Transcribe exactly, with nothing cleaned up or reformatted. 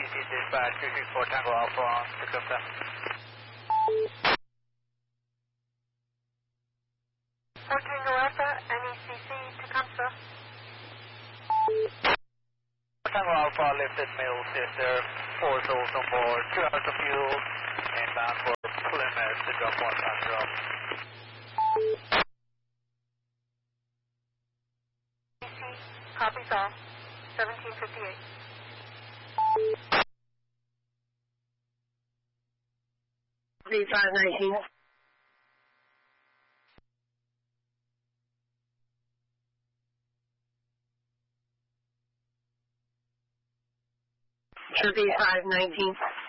C dispatch two six four Tango Alpha on Tecumseh. four Tango Alpha, N E C C, Tecumseh. Tango Alpha lifted middle sister, four souls on board, two hours of fuel, inbound for Plymouth to drop one time drop. E C, copies all, seventeen fifty-eight. three five nineteen. Three five nineteen.